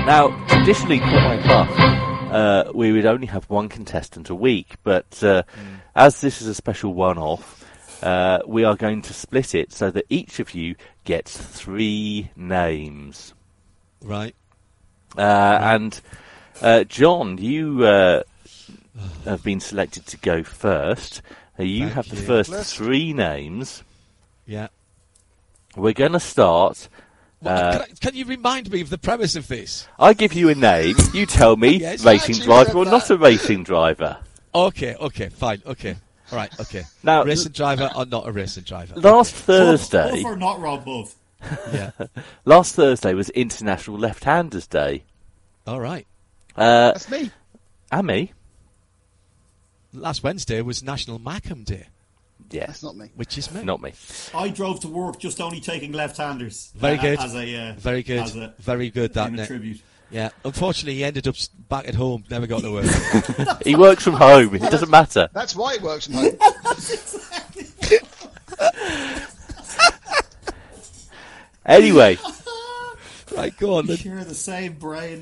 Now, traditionally, Call My Puff, we would only have one contestant a week, but as this is a special one-off, we are going to split it so that each of you gets 3 names. Right. And John, you have been selected to go first. You Thank have the you. first 3 names. Yeah. We're going to start. Can you remind me of the premise of this? I give you a name. You tell me Yes. racing Actually driver said or that. not a racing driver. Okay, fine, okay. All right, okay. Now, racing driver or not a racing driver? Last Thursday, Buff or not Rob Buff? Yeah. last Thursday was International Left-Handers Day. All right. That's me. And me. Last Wednesday was National Macam Day, Yes. That's not me. which is me. Not me. I drove to work just only taking left-handers. Very good. As a, Very good. As a, Very good, that in a Nick. tribute. Yeah. Unfortunately, he ended up back at home, never got to work. He works from home. It doesn't matter. That's why it works from home. Anyway, Right, go on We then. share the same brain.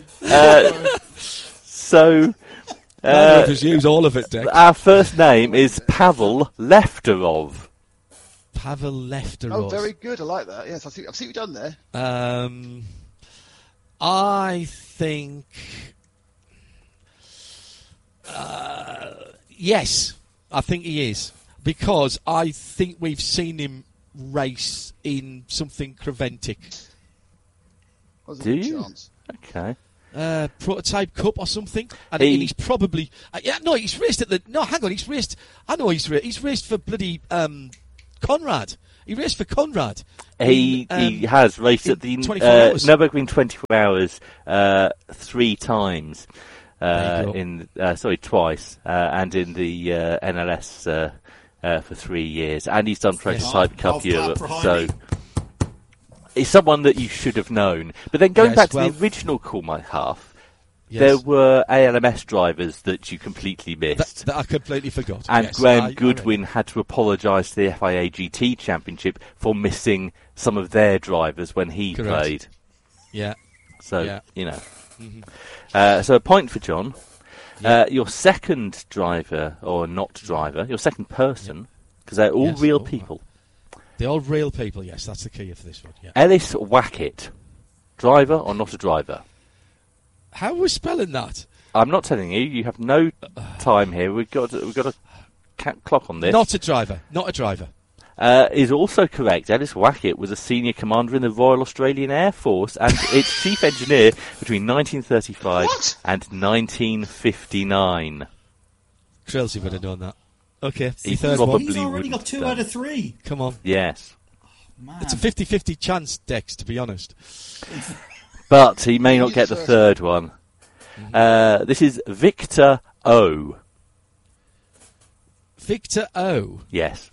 so Just use all of it, Dick. our first name is Pavel Lefterov. Pavel Lefterov. Oh, very good. I like that. Yes, I see what you've done there. I think... yes, I think he is. Because I think we've seen him race in something Creventic. Was Do a good you? chance. Okay. Prototype Cup or something. And He- he's probably... he's raced at the... No, hang on, he's raced... I know he's raced for bloody... Conrad. He raced for Conrad. He has raced in at the 24 hours. Nürburgring 24 hours 3 times. There you Twice. And in the NLS for 3 years. And he's done Prototype Cup Golf clap Europe. for So Jaime. it's someone that you should have known. But then going Yes, back to well- the original Call My Half, Yes. there were ALMS drivers that you completely missed. That I completely forgot. And yes, Graham I Goodwin had to apologise to the FIA GT Championship for missing some of their drivers when he Correct. played. Yeah. So, Yeah. you know. So a point for John. Your second driver, or not driver, your second person, because they're all Yes. real Oh, people. They're all real people, yes, that's the key of this one. Yeah. Ellis Wackett, driver or not a driver? How are we spelling that? I'm not telling you. You have no time here. We've got a clock on this. Not a driver. Not a driver. Is also correct. Ellis Wackett was a senior commander in the Royal Australian Air Force and its chief engineer between 1935 What? and 1959. Trills, you would have known that. Okay, He the third probably one. He's already wouldn't got 2 have out of 3. Come on. Yes. Man. It's a 50-50 chance, Dex, to be honest. But he may not He's get the the first third one. This is Victor O. Victor O. Yes.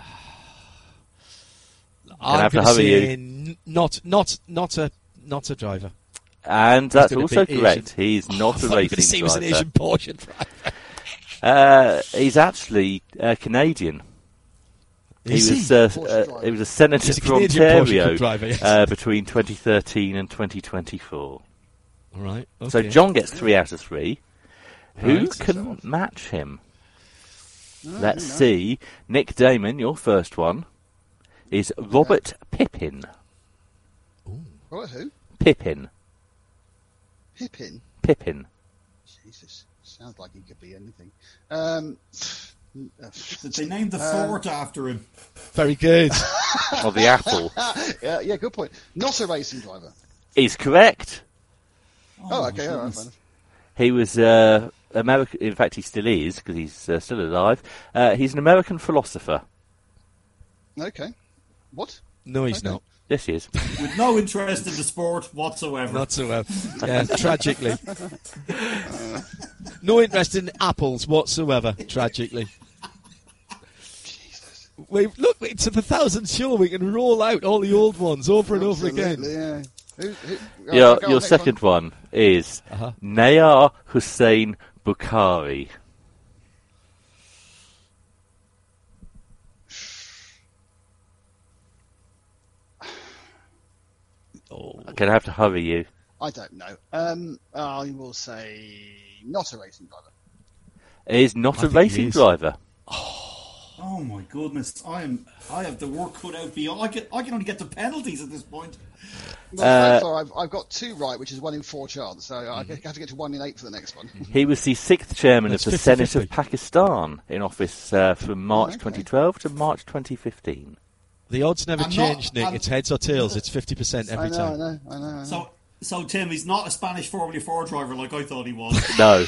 I'm have to going to hurry say you. not a driver. And that's gonna also be correct. Asian. He's not I a thought you were going to racing say he was an Asian driver. Porsche driver. He's actually Canadian. Is he he? was Porsche driver. he was a senator He's a for Canadian Porsche Ontario driver, yes. between 2013 and 2024. All right. So okay. John gets 3 out of 3. Who Right. can match him? No, Let's no. see. Nick Damon, your first one, is Robert Pippin. Right, who? Pippin. Pippin. Pippin. Jesus. Sounds like he could be anything. They named the fort after him. Very good. Of the Apple. yeah, good point. Not a racing driver. Is correct. Oh, okay, all right, goodness. fair enough. He was American. In fact, he still is because he's still alive. He's an American philosopher. Okay. What? No, he's Okay. not. Yes, he is. With no interest in the sport whatsoever. Not so well. Yeah, tragically. No interest in apples whatsoever, tragically. Look, it's a 1,000 show. We can roll out all the old ones over and over again. Absolutely, yeah. Your Go on, next second one is Uh-huh. Nayar Hussein Bukhari. Oh. I'm going to have to hurry you. I don't know. I will say not a racing driver. He is not I a think he racing is. driver. Oh my goodness! I have the work cut out beyond. I can only get the penalties at this point. Well, so far I've got 2 right, which is 1 in 4 chance. So I have to get to 1 in 8 for the next one. He was the 6th chairman That's of the 50-50. Senate of Pakistan, in office from March okay. 2012 to March 2015. The odds never I'm change, not- Nick. I'm- It's heads or tails. It's 50% every time. I know. So Tim, he's not a Spanish Formula 4 driver like I thought he was. No.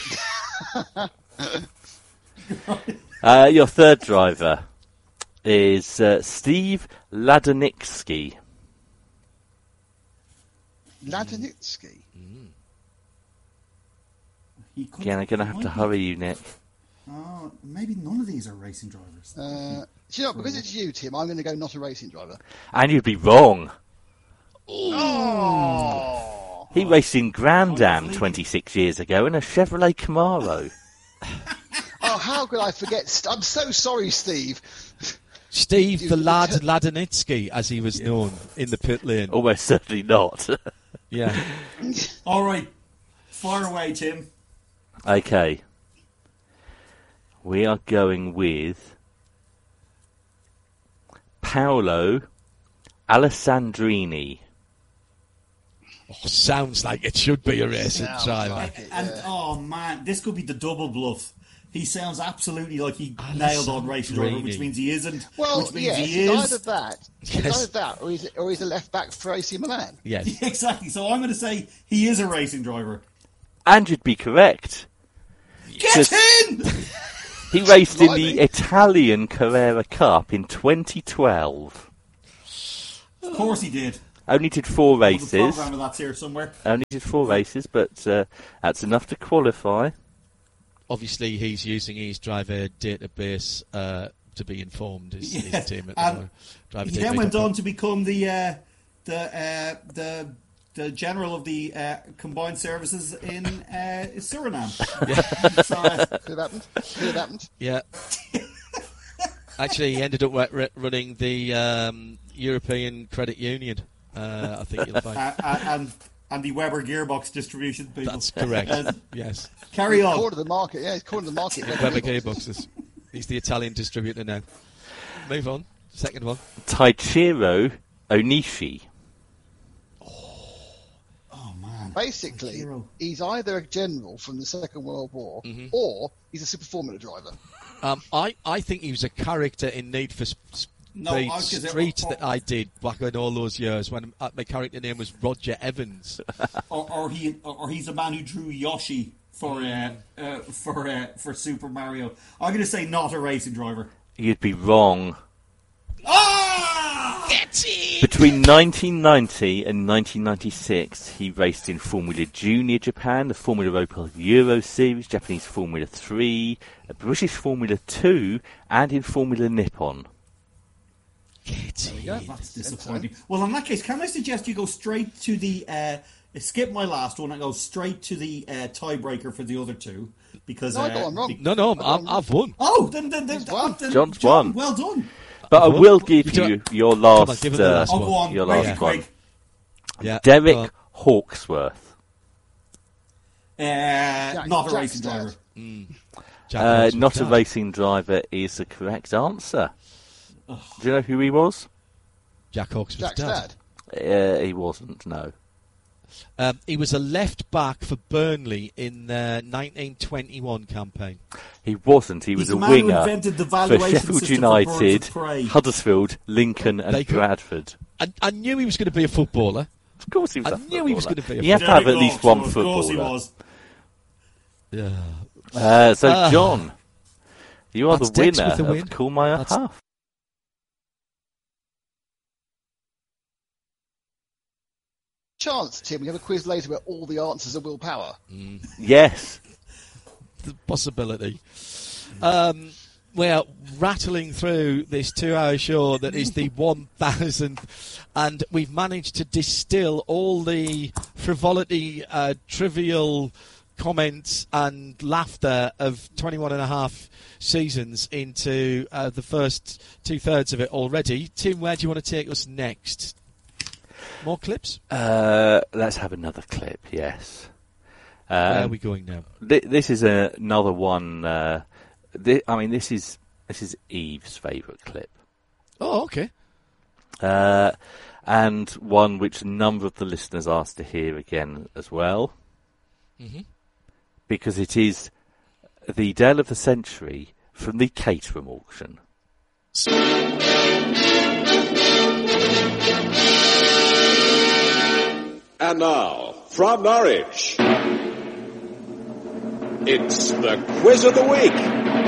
Your third driver is Steve Ladonitsky. Ladonitsky. He could- Again, I'm going to have to hurry you, Nick. Oh, maybe none of these are racing drivers. Do you know, because it's you, Tim, I'm going to go not a racing driver. And you'd be wrong. Oh! He raced in Grand Am Honestly. 26 years ago in a Chevrolet Camaro. Oh, how could I forget? I'm so sorry, Steve. Steve the lad Ladonitsky, as he was known in the pit lane. Almost certainly not. Yeah. All right, fire away, Tim. Okay. We are going with Paolo Alessandrini. Oh, sounds like it should be a racing Sounds driver. like it, And yeah. oh man, this could be the double bluff. He sounds absolutely like he nailed on racing driver, which Alessandrini. means he isn't. Well, which means yes, he it's is. either that, Yes. or he's a left back for AC Milan. Yes. Exactly. So I'm going to say he is a racing driver. And you'd be correct. Get Just- in! He raced in the Blimey. Italian Carrera Cup in 2012. Of course he did. Only did 4 There's a races. program of that's here somewhere. Only did 4 races, but that's enough to qualify. Obviously, he's using his driver database to be informed. His Yeah, team at and the driver He then database. went on to become the general of the combined services in Suriname. So, Could have happened. Could have happened. Yeah. Actually, he ended up running the European Credit Union. I think you'll find and the Weber gearbox distribution people. that's correct. Yes, Carry on. Corner the market. Yeah, he's cornered the market. Weber gearboxes. He's the Italian distributor now. Move on. Second one. Taichiro Onishi. Oh man. Basically, Hero. he's either a general from the Second World War, Mm-hmm. or he's a super formula driver. I think he was a character in Need for No, Speed I was gonna say- Street that I did back in all those years when my character name was Roger Evans. or he's a man who drew Yoshi for Super Mario. I'm going to say not a racing driver. You'd be wrong. Ah! Between 1990 and 1996, he raced in Formula Junior Japan, the Formula Opel Euro Series, Japanese Formula 3, British Formula 2, and in Formula Nippon. That's disappointing. Well, in that case, can I suggest you go straight to the skip my last one and go straight to the tiebreaker for the other two? Because No, I got one wrong. No, I've won. Oh, then won. John's John, won. well done. But I Well, will give you you don't- your Come last, on, give it the last I'll one. go on. your Make last it one. quick. Yeah, Derek Hawksworth. Not a Jack's racing dad. driver. Jack Hawksworth's Not a dad. racing driver is the correct answer. Do you know who he was? Jack Hawksworth's Jack's dad. dad. He wasn't, no. He was a left back for Burnley in the 1921 campaign. He wasn't. He was He's a the man who winger invented the for valuation Sheffield system for birds United, of prey. Huddersfield, Lincoln and They could- Bradford. I knew he was going to be a footballer. Of course he was I a knew he was footballer. gonna be a You have to have at Derek least one Hawksworth, of course he footballer. was. Yeah. So, John, you are the That's Dex winner with the win. of Call My That's- Huff. Chance, Tim, we have a quiz later where all the answers are willpower. Yes. The possibility. We're rattling through this 2-hour show that is the 1000th, and we've managed to distill all the frivolity, trivial comments and laughter of 21 and a half seasons into the first 2/3 of it already. Tim, where do you want to take us next? More clips? Let's have another clip, yes. Where are we going now? This is another one. This is Eve's favourite clip. Oh, okay. And one which a number of the listeners asked to hear again as well. Mm-hmm. Because it is the Dale of the Century from the Caterham auction. And now, from Norwich, it's the Quiz of the Week.